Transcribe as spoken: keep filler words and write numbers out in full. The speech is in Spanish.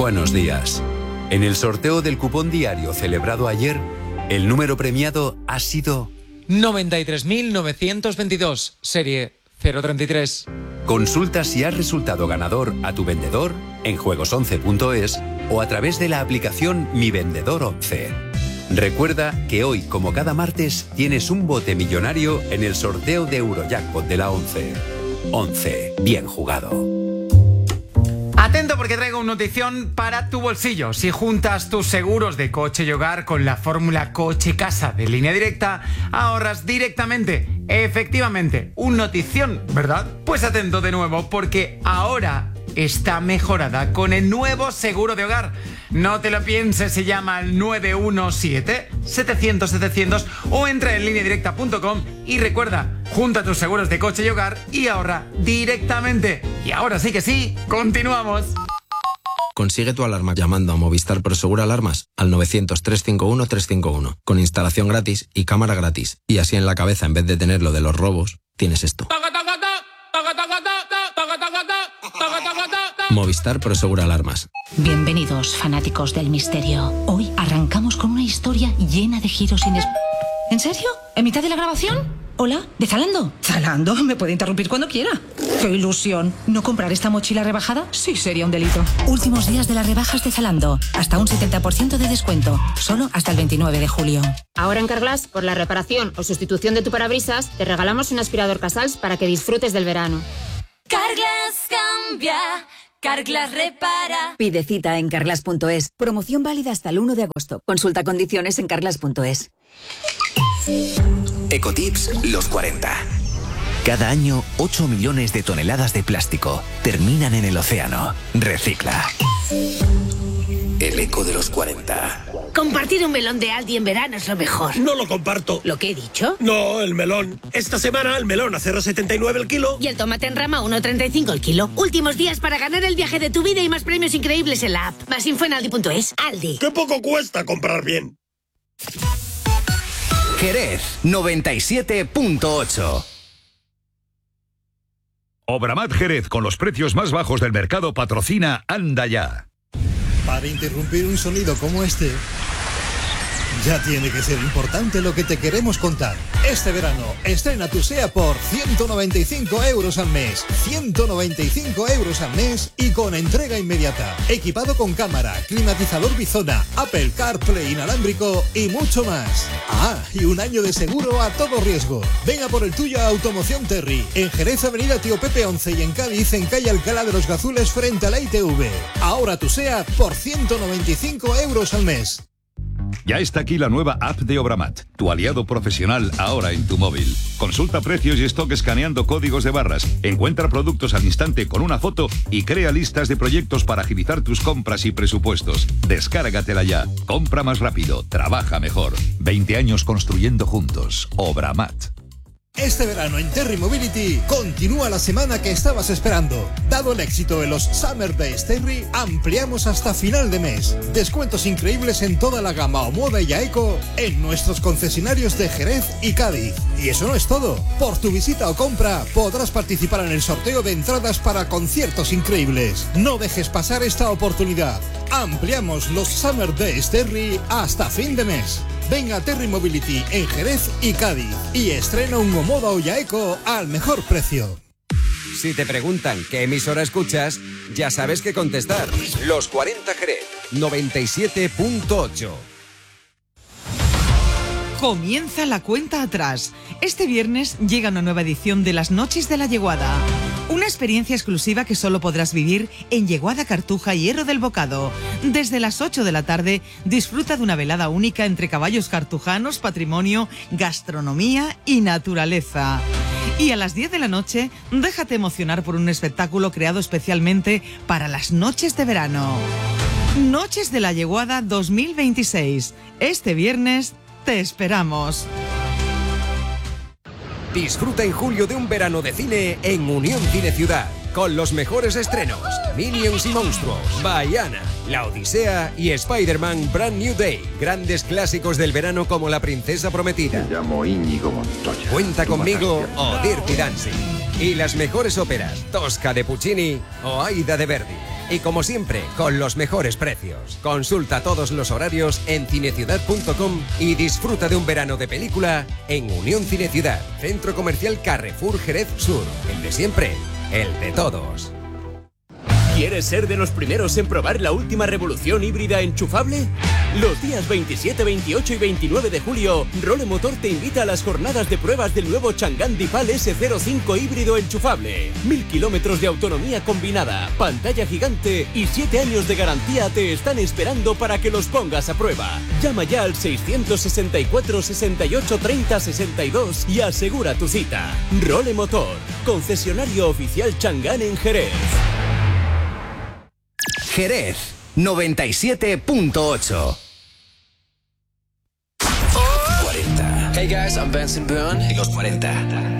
Buenos días. En el sorteo del cupón diario celebrado ayer, el número premiado ha sido noventa y tres mil novecientos veintidós, serie cero treinta y tres. Consulta si has resultado ganador a tu vendedor en juegos once punto es o a través de la aplicación Mi Vendedor once. Recuerda que hoy, como cada martes, tienes un bote millonario en el sorteo de Eurojackpot de la once. once. Bien jugado. Atento porque traigo una notición para tu bolsillo. Si juntas tus seguros de coche y hogar con la fórmula coche-casa de Línea Directa, ahorras directamente. Efectivamente, un notición, ¿verdad? Pues atento de nuevo porque ahora está mejorada con el nuevo seguro de hogar. No te lo pienses, se llama el nueve uno siete, setecientos, setecientos o entra en línea directa punto com y recuerda, junta tus seguros de coche y hogar y ahorra directamente. Y ahora sí que sí, continuamos. Consigue tu alarma llamando a Movistar Prosegur Alarmas al novecientos, trescientos cincuenta y uno, trescientos cincuenta y uno con instalación gratis y cámara gratis. Y así en la cabeza, en vez de tener lo de los robos, tienes esto. Movistar Prosegur Alarmas. Bienvenidos, fanáticos del misterio. Hoy arrancamos con una historia llena de giros inesp... ¿En serio? ¿En mitad de la grabación? Hola, ¿de Zalando? Zalando, me puede interrumpir cuando quiera. ¡Qué ilusión! ¿No comprar esta mochila rebajada? Sí, sería un delito. Últimos días de las rebajas de Zalando. Hasta un setenta por ciento de descuento. Solo hasta el veintinueve de julio. Ahora en Carglass, por la reparación o sustitución de tu parabrisas, te regalamos un aspirador Casals para que disfrutes del verano. Carglass cambia, Carglass repara. Pide cita en carglass punto es. Promoción válida hasta el uno de agosto. Consulta condiciones en carglass punto es. Ecotips los cuarenta. Cada año, ocho millones de toneladas de plástico terminan en el océano. Recicla. El eco de los cuarenta. Compartir un melón de Aldi en verano es lo mejor. No lo comparto. ¿Lo que he dicho? No, el melón. Esta semana el melón a cero coma setenta y nueve el kilo. Y el tomate en rama a uno coma treinta y cinco el kilo. Últimos días para ganar el viaje de tu vida y más premios increíbles en la app. Más info en aldi punto es. Aldi. ¡Qué poco cuesta comprar bien! Jerez noventa y siete punto ocho. Obramat Jerez, con los precios más bajos del mercado, patrocina Anda Ya. Para interrumpir un sonido como este, ya tiene que ser importante lo que te queremos contar. Este verano, estrena tu SEAT por ciento noventa y cinco euros al mes. ciento noventa y cinco euros al mes y con entrega inmediata. Equipado con cámara, climatizador Bizona, Apple CarPlay inalámbrico y mucho más. Ah, y un año de seguro a todo riesgo. Venga por el tuyo a Automoción Terry. En Jerez, Avenida Tío Pepe once y en Cádiz, en calle Alcalá de los Gazules, frente a la I T V. Ahora tu SEAT por ciento noventa y cinco euros al mes. Ya está aquí la nueva app de Obramat, tu aliado profesional ahora en tu móvil. Consulta precios y stock escaneando códigos de barras, encuentra productos al instante con una foto y crea listas de proyectos para agilizar tus compras y presupuestos. Descárgatela ya. Compra más rápido, trabaja mejor. veinte años construyendo juntos. Obramat. Este verano en Terry Mobility continúa la semana que estabas esperando. Dado el éxito de los Summer Days Terry, ampliamos hasta final de mes. Descuentos increíbles en toda la gama Omoda y Aeco en nuestros concesionarios de Jerez y Cádiz. Y eso no es todo. Por tu visita o compra podrás participar en el sorteo de entradas para conciertos increíbles. No dejes pasar esta oportunidad. Ampliamos los Summer Days Terry hasta fin de mes. Venga a Terry Mobility en Jerez y Cádiz y estrena un Omoda o Yaeco al mejor precio. Si te preguntan qué emisora escuchas, ya sabes qué contestar. Los cuarenta Jerez, noventa y siete punto ocho. Comienza la cuenta atrás. Este viernes llega una nueva edición de Las Noches de la Yeguada. Una experiencia exclusiva que solo podrás vivir en Yeguada, Cartuja y Hierro del Bocado. Desde las ocho de la tarde disfruta de una velada única entre caballos cartujanos, patrimonio, gastronomía y naturaleza. Y a las diez de la noche, déjate emocionar por un espectáculo creado especialmente para las noches de verano. Noches de la Yeguada dos mil veintiséis. Este viernes te esperamos. Disfruta en julio de un verano de cine en Unión Cine Ciudad, con los mejores estrenos: Minions y Monstruos, Baiana, La Odisea y Spider-Man Brand New Day. Grandes clásicos del verano como La Princesa Prometida. Me llamo Íñigo Montoya. Cuenta conmigo o Dirty Dancing. Y las mejores óperas: Tosca de Puccini o Aida de Verdi. Y como siempre, con los mejores precios. Consulta todos los horarios en cineciudad punto com y disfruta de un verano de película en Unión Cineciudad, Centro Comercial Carrefour Jerez Sur. El de siempre, el de todos. ¿Quieres ser de los primeros en probar la última revolución híbrida enchufable? Los días veintisiete, veintiocho y veintinueve de julio, Role Motor te invita a las jornadas de pruebas del nuevo Chang'an Dipal ese cero cinco híbrido enchufable. Mil kilómetros de autonomía combinada, pantalla gigante y siete años de garantía te están esperando para que los pongas a prueba. Llama ya al seiscientos sesenta y cuatro, sesenta y ocho, treinta, sesenta y dos y asegura tu cita. Role Motor, concesionario oficial Chang'an en Jerez. Jerez noventa y siete punto ocho. cuarenta. Hey guys, I'm Benson Boone. Los cuarenta.